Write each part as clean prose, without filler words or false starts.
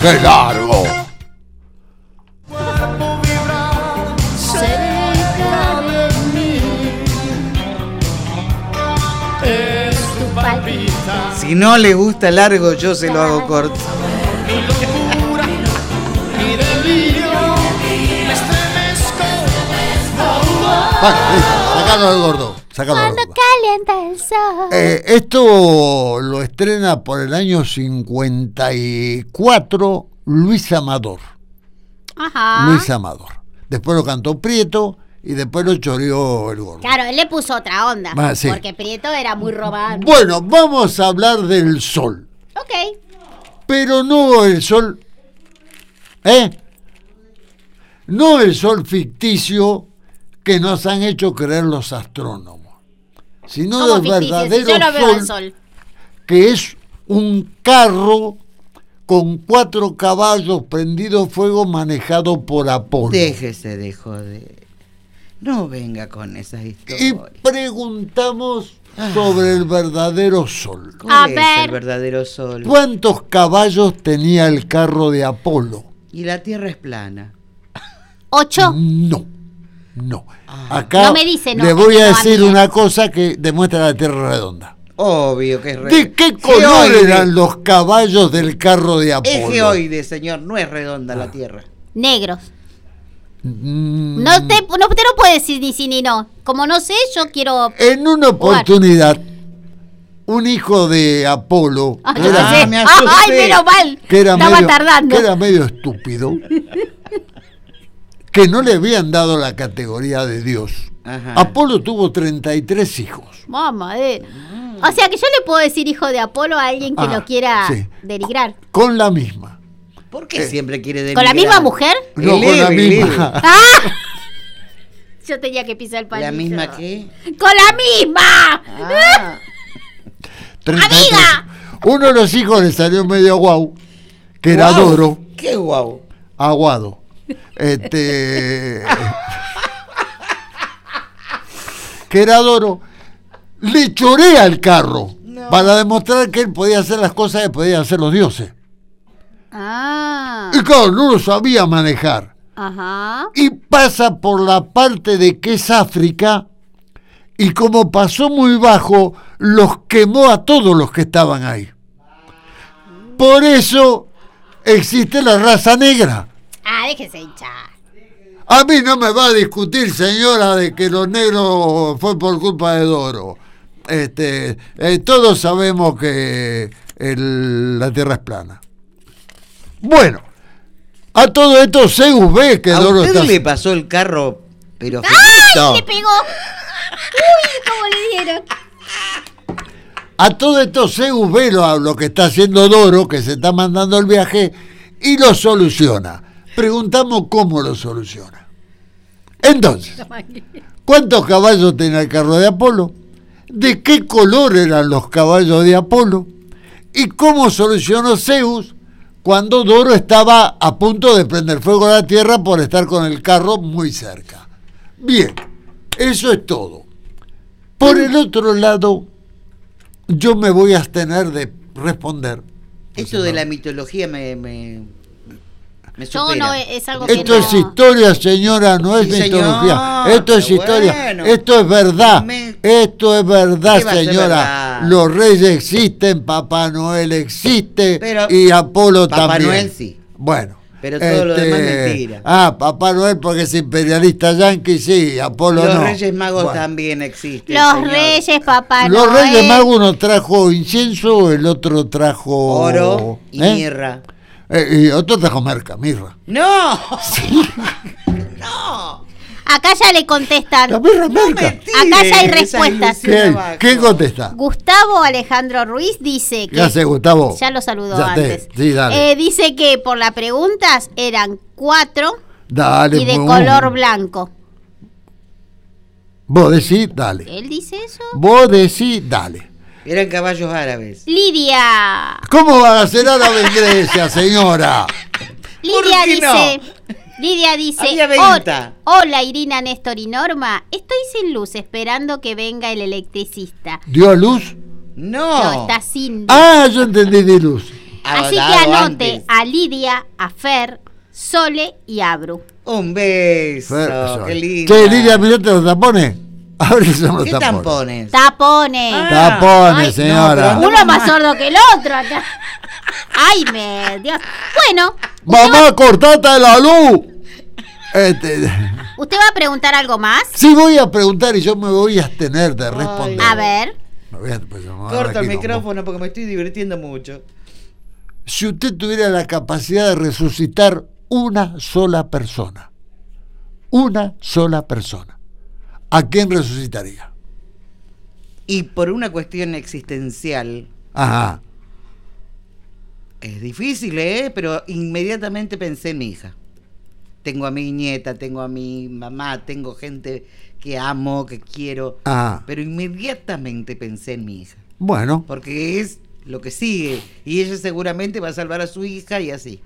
¡Qué largo! Cerca de mí es tu palpita. Si no le gusta largo, yo se lo hago corto. Mi locura, mi delirio, me estremezco. Sacalo al gordo. Cuando calienta el sol. Esto lo estrena por el año 54 Luis Amador. Ajá. Luis Amador. Después lo cantó Prieto y después lo choreó el gordo. Claro, él le puso otra onda. Ah, sí. Porque Prieto era muy romántico. Bueno, vamos a hablar del sol. Ok. Pero no el sol. No el sol ficticio que nos han hecho creer los astrónomos, sino ¿Cómo del ficticio? verdadero Si yo no veo sol, el sol. que es un carro con 4 caballos prendido fuego manejado por Apolo. Déjese de joder. No venga con esas Y historias. preguntamos sobre el verdadero sol. A ¿Cuál es ver. el verdadero sol? ¿Cuántos caballos tenía el carro de Apolo? Y la Tierra es plana. 8. No. Acá No me dice no, le voy a no, decir amiga. una cosa que demuestra la Tierra redonda. Obvio que es ¿De qué color eran los caballos del carro de Apolo? Es geoide, señor, no es redonda la Tierra. Negros. Mm, No te lo puedes decir ni sí ni no. Como no sé, yo quiero. En una oportunidad, un hijo de Apolo, Ah, que yo era, pensé. me asusté. Ay, menos mal. Estaba tardando. que era medio estúpido, que no le habían dado la categoría de Dios. Ajá. Apolo tuvo 33 hijos. Mamá, O sea que yo le puedo decir hijo de Apolo a alguien que lo quiera sí. denigrar. Con la misma. ¿Por qué siempre quiere denigrar? ¿Con la misma mujer? No, con la Eleve. misma. ¡Ah! Yo tenía que pisar el palito. ¿La misma qué? ¡Con la misma! Ah, 33. ¡Amiga! Uno de los hijos le salió medio guau, que era guau. Doro, ¿Qué guau? aguado. Que era Doro, le chorea el carro para demostrar que él podía hacer las cosas que podían hacer los dioses. Ah. Y claro, no lo sabía manejar. Ajá. Y pasa por la parte de que es África, y como pasó muy bajo, los quemó a todos los que estaban ahí. Por eso existe la raza negra. Ah, déjese hinchar. A mí no me va a discutir, señora, de que los negros fue por culpa de Doro. Todos sabemos que la Tierra es plana. Bueno, a todo esto Zeus ve que ¿A Doro usted está... le pasó el carro, pero ¡Ay! finito? Le pegó. Uy, cómo le dieron. A todo esto Zeus ve lo que está haciendo Doro, que se está mandando el viaje, y lo soluciona. Preguntamos cómo lo soluciona. Entonces, ¿cuántos caballos tenía el carro de Apolo? ¿De qué color eran los caballos de Apolo? ¿Y cómo solucionó Zeus cuando Doro estaba a punto de prender fuego a la tierra por estar con el carro muy cerca? Bien, eso es todo. Por el otro lado, yo me voy a abstener de responder. Esto de la mitología me Yo supera. no, es algo que Esto no. es historia, señora, no es Sí, señor, mitología. Esto es pero historia. bueno. Esto es verdad. Esto es verdad, ¿Qué va a ser señora. verdad? Los reyes existen, Papá Noel existe Pero y Apolo Papá también. Noel sí. Bueno. Pero todo lo demás es mentira. Papá Noel porque es imperialista yanqui, sí, Apolo Los no. Reyes Magos Bueno. también existen. Los señor. reyes, papá Los Noel. Reyes Magos, uno trajo incienso, el otro trajo... Oro y mirra. Y otro trajo mirra. ¡No! ¡No! Acá ya le contestan. La mirra No merca. me tire Acá ya hay esa respuestas. ilusión ¿Qué, abajo. ¿Quién contesta? Gustavo Alejandro Ruiz dice que... Ya sé, Gustavo. Ya lo saludó Ya te- antes. sí, dale. Dice que por las preguntas eran 4 Dale. y de muy color bien. blanco. Vos decís, dale. ¿Él dice eso? Vos decís, dale. Eran caballos árabes. Lidia. ¿Cómo va a ser árabe en Grecia, señora? Lidia qué dice... Lidia dice, Había venta. Hola Irina, Néstor y Norma, estoy sin luz esperando que venga el electricista. ¿Dio a luz? No. No, está sin luz. Ah, yo entendí de luz. Así que dado anote antes. a Lidia, a Fer, Sole y Abru. Un beso. Eso. Qué lindo. Che, Lidia, mirate los tapones. A ver si son los ¿Qué tapones. tampones? Tapones. Tapones, Ay, señora. no, Uno más sordo que el otro acá. Ay, Dios. Bueno, Mamá, cortate la luz. ¿usted va a preguntar algo más? Sí, voy a preguntar y yo me voy a abstener de responder. A ver. Me voy a- pues, me voy a Corta el dar quilombo. micrófono porque me estoy divirtiendo mucho. Si usted tuviera la capacidad de resucitar una sola persona, ¿a quién resucitaría? Y por una cuestión existencial, Ajá. es difícil, pero inmediatamente pensé en mi hija. Tengo a mi nieta, tengo a mi mamá, tengo gente que amo, que quiero, Ajá. pero inmediatamente pensé en mi hija, Bueno, porque es lo que sigue, y ella seguramente va a salvar a su hija y así.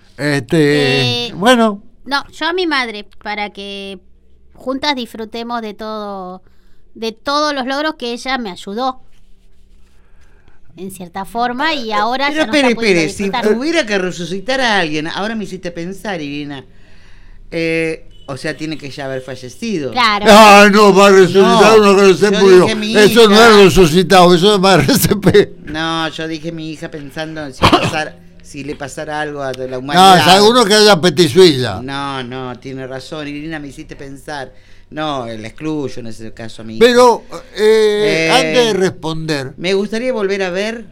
bueno, No, yo a mi madre, para que juntas disfrutemos de todos los logros que ella me ayudó. En cierta forma, y ahora Pero ya no está pudiendo espere, si disfrutar. tuviera que resucitar a alguien, ahora me hiciste pensar, Irina, o sea, tiene que ya haber fallecido. Claro. ay, no, va a resucitar No, uno que se yo murió. dije mi Eso no hija. es resucitado, eso es más RCP. No, yo dije mi hija pensando en si le pasara algo a la No, humanidad. es alguno que haya petisuilla. No, tiene razón, Irina, me hiciste pensar. No, la excluyo en ese caso a mi hija. Pero antes de responder, Me gustaría volver a ver.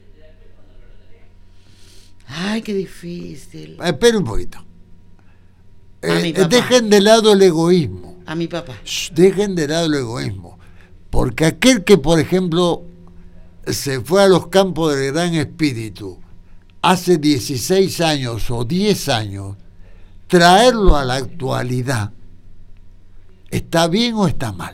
Ay, qué difícil. espere un poquito. A mi papá. Dejen de lado el egoísmo. A mi papá. Dejen de lado el egoísmo. Porque aquel que, por ejemplo, se fue a los campos del Gran Espíritu hace 16 años o 10 años, traerlo a la actualidad, ¿está bien o está mal?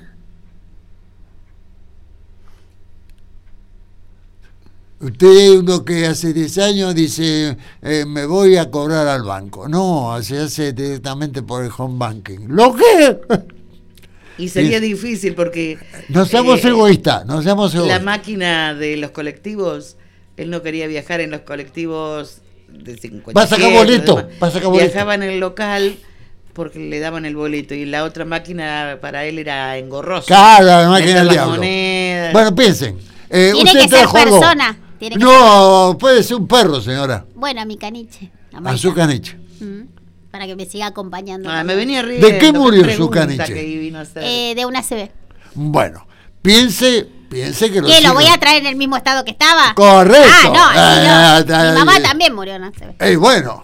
Usted, uno que hace 10 años dice, me voy a cobrar al banco. No, se hace directamente por el home banking. ¿Lo qué? Y sería Sí. difícil porque No seamos egoístas, no seamos la egoístas. máquina de los colectivos, él no quería viajar en los colectivos de 50. Va a sacar boleto, va a sacar boleto. Viajaba en el local porque le daban el boleto y la otra máquina para él era engorrosa. Claro, la máquina Meter del las diablo. monedas. Bueno, piensen. Tiene usted que ser trajo algo. persona. Tiene que No, puede ser un perro, señora. Bueno, a mi caniche. A A Maika. su caniche. Para que me siga acompañando. Ah, me también. venía riendo. ¿De qué murió qué su pregunta caniche? que vino a hacer. De una CB. Bueno, piense que lo ¿Qué? ¿Lo sigo. voy a traer en el mismo estado que estaba? Correcto. Ah, no, mi mamá eh, también murió en una CB. Bueno,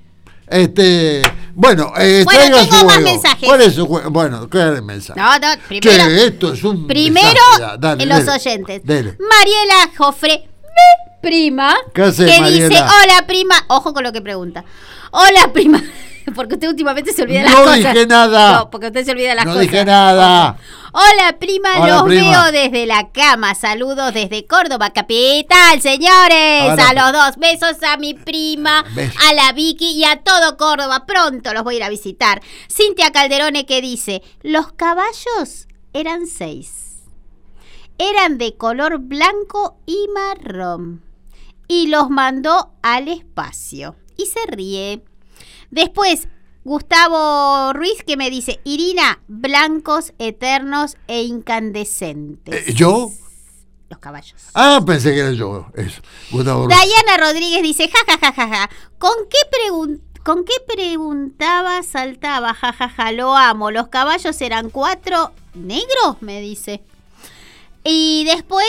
Bueno, traiga tengo su más juego. mensajes. ¿Cuál es su juego? Bueno, ¿cuál es el mensaje? No, primero. Che, esto es un Primero, desastre. Dale, los dele, oyentes. dele. Mariela Jofre, mi prima, ¿Qué haces, que Mariela? dice, hola prima, ojo con lo que pregunta. Hola prima, porque usted últimamente se olvida de las No cosas. dije nada. No, porque usted se olvida de las No cosas. dije nada. Hola prima, Hola, los prima. veo desde la cama. Saludos desde Córdoba, capital, señores. Hola, a los dos. Besos a mi prima, Besos. a la Vicky y a todo Córdoba. Pronto los voy a ir a visitar. Cintia Calderone que dice, los caballos eran 6. Eran de color blanco y marrón. Y los mandó al espacio. Y se ríe. Después, Gustavo Ruiz que me dice, Irina, blancos, eternos e incandescentes. ¿Yo? Los caballos. Ah, pensé que era yo. Eso. Gustavo Ruiz. Dayana Rodríguez dice, ja. ¿Con qué preguntaba, saltaba? Ja, lo amo. Los caballos eran 4 negros, me dice. Y después,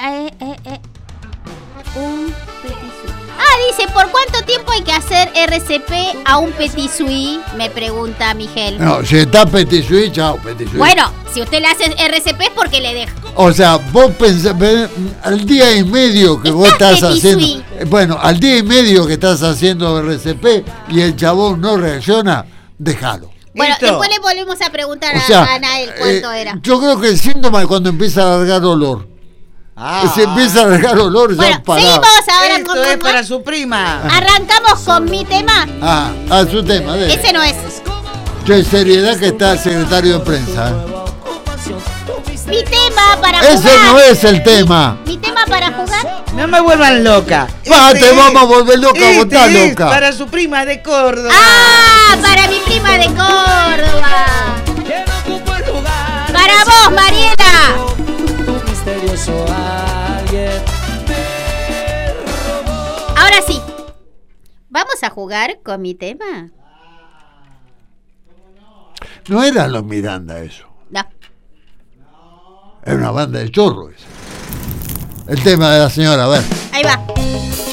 un petit suisse. Dice, ¿por cuánto tiempo hay que hacer RCP a un petit suisse? Me pregunta Miguel. No, si está Petit Suisse, chao, Petit Suisse. Bueno, si usted le hace RCP es porque le deja. O sea, vos pensás, al día y medio que vos Está estás Petit haciendo. Suisse. Bueno, al día y medio que estás haciendo RCP y el chabón no reacciona, déjalo. Bueno, Listo. después le volvemos a preguntar O sea, a Anael cuánto era. yo creo que el síntoma es cuando empieza a largar olor. Se empieza a largar olor, Bueno, ya pará. seguimos ahora Esto es para su prima. Arrancamos con mi tema. A su tema, dele. Ese no es. Che, seriedad que está el secretario de prensa. Mi tema para Ese jugar. no es el tema. Mi tema para jugar? No me vuelvan loca. Te vamos a volver loca, vos estás es loca. para su prima de Córdoba. ¡Ah! Para mi prima de Córdoba. Que no ocupo el lugar. Para vos, Mariela. Tu misterioso alguien me robó. Ahora sí. ¿Vamos a jugar con mi tema? No eran los Miranda eso. No. Era una banda de chorro esa. El tema de la señora, a ver. Ahí va.